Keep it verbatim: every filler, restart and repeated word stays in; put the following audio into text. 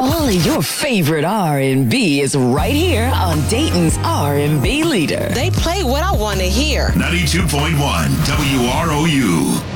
All of your favorite R and B is right here on Dayton's R and B leader. They play what I want to hear. ninety-two point one W R O U.